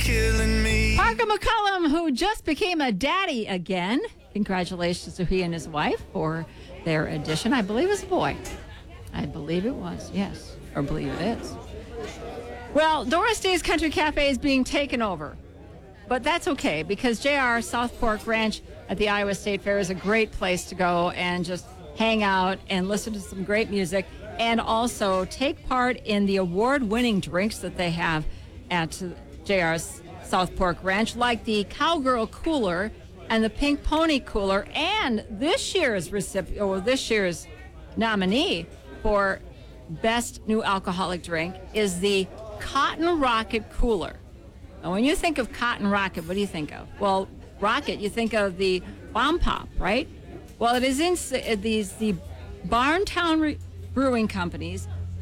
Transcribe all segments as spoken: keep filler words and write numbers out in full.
killing me. Parker McCollum, who just became a daddy again. Congratulations to he and his wife for their addition. I believe it's a boy. I believe it was, yes. Or believe it is. Well, Doris Day's Country Cafe is being taken over. But that's okay, because J R South Fork Ranch at the Iowa State Fair is a great place to go and just hang out and listen to some great music, and also take part in the award-winning drinks that they have at J R's South Fork Ranch, like the Cowgirl Cooler and the Pink Pony Cooler, and this year's recipient, or this year's nominee for Best New Alcoholic Drink is the Cotton Rocket Cooler. Now, when you think of Cotton Rocket, what do you think of? Well, Rocket, you think of the Bomb Pop, right? Well, it is in these the Barntown Re- Brewing Company's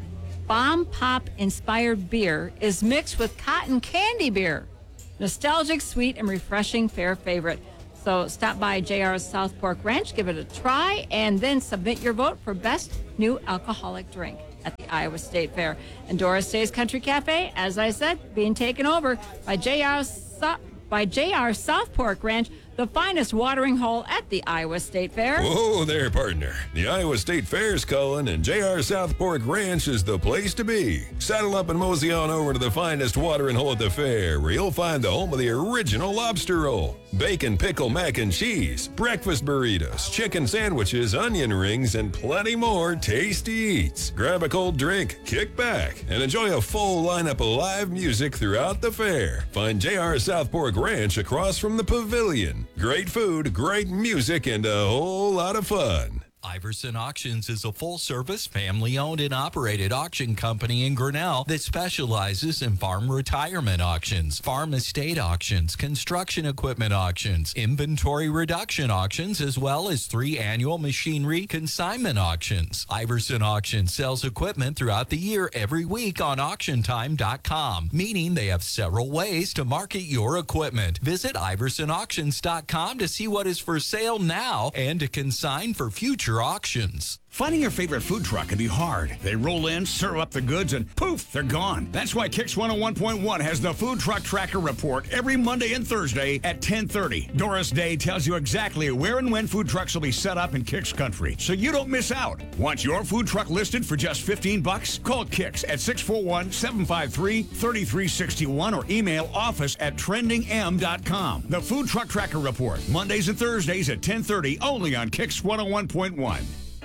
Bomb Pop inspired beer is mixed with cotton candy beer. Nostalgic, sweet, and refreshing fair favorite. So stop by J R's South Fork Ranch, give it a try, and then submit your vote for Best New Alcoholic Drink at the Iowa State Fair. And Doris Day's Country Cafe, as I said, being taken over by J R So- by J R South Fork Ranch, the finest watering hole at the Iowa State Fair. Whoa there, partner. The Iowa State Fair's calling, and J R South Fork Ranch is the place to be. Saddle up and mosey on over to the finest watering hole at the fair, where you'll find the home of the original lobster roll, bacon pickle mac and cheese, breakfast burritos, chicken sandwiches, onion rings, and plenty more tasty eats. Grab a cold drink, kick back, and enjoy a full lineup of live music throughout the fair. Find J R South Fork Ranch across from the pavilion. Great food, great music, and a whole lot of fun. Iverson Auctions is a full-service, family-owned and operated auction company in Grinnell that specializes in farm retirement auctions, farm estate auctions, construction equipment auctions, inventory reduction auctions, as well as three annual machinery consignment auctions. Iverson Auctions sells equipment throughout the year every week on auction time dot com, meaning they have several ways to market your equipment. Visit iverson auctions dot com to see what is for sale now and to consign for future auctions. Finding your favorite food truck can be hard. They roll in, serve up the goods, and poof, they're gone. That's why Kix one oh one point one has the Food Truck Tracker Report every Monday and Thursday at ten thirty. Doris Day tells you exactly where and when food trucks will be set up in Kix country, so you don't miss out. Want your food truck listed for just fifteen bucks? Call Kix at six four one, seven five three, three three six one or email office at trending m dot com. The Food Truck Tracker Report, Mondays and Thursdays at ten thirty, only on Kix one oh one point one.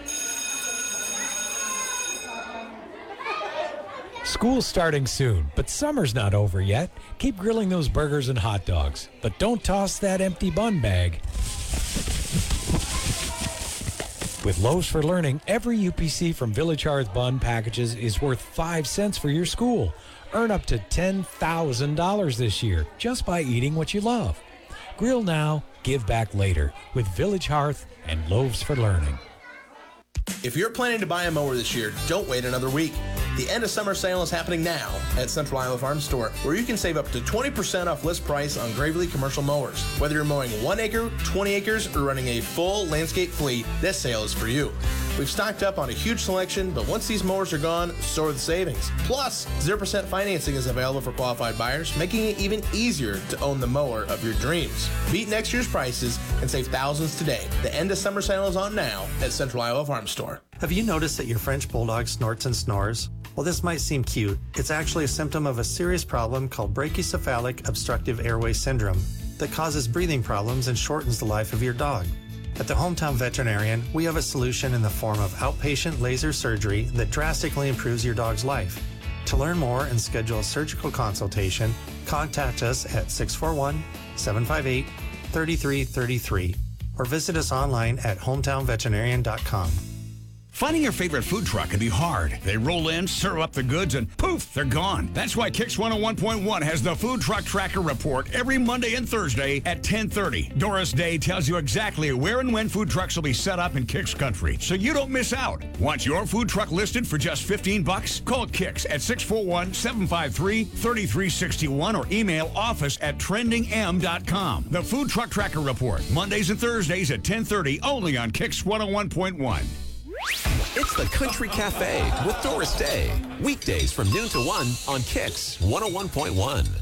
School's starting soon, but summer's not over yet. Keep grilling those burgers and hot dogs, but don't toss that empty bun bag. With Loaves for Learning, every U P C from Village Hearth Bun packages is worth five cents for your school. Earn up to ten thousand dollars this year just by eating what you love. Grill now, give back later with Village Hearth and Loaves for Learning. If you're planning to buy a mower this year, don't wait another week. The end of summer sale is happening now at Central Iowa Farm Store, where you can save up to twenty percent off list price on Gravely commercial mowers. Whether you're mowing one acre, twenty acres, or running a full landscape fleet, this sale is for you. We've stocked up on a huge selection, but once these mowers are gone, so are the savings. Plus, zero percent financing is available for qualified buyers, making it even easier to own the mower of your dreams. Beat next year's prices and save thousands today. The end of summer sale is on now at Central Iowa Farm Store. Have you noticed that your French Bulldog snorts and snores? Well, this might seem cute. It's actually a symptom of a serious problem called brachycephalic obstructive airway syndrome that causes breathing problems and shortens the life of your dog. At the Hometown Veterinarian, we have a solution in the form of outpatient laser surgery that drastically improves your dog's life. To learn more and schedule a surgical consultation, contact us at six four one, seven five eight, three three three three or visit us online at hometown veterinarian dot com. Finding your favorite food truck can be hard. They roll in, serve up the goods, and poof, they're gone. That's why Kix one oh one point one has the Food Truck Tracker Report every Monday and Thursday at ten thirty. Doris Day tells you exactly where and when food trucks will be set up in Kix country, so you don't miss out. Want your food truck listed for just fifteen bucks? Call Kix at six four one, seven five three, three three six one or email office at trending m dot com. The Food Truck Tracker Report, Mondays and Thursdays at ten thirty, only on Kix one oh one point one. It's the Country Cafe with Doris Day. Weekdays from noon to one on Kix one oh one point one.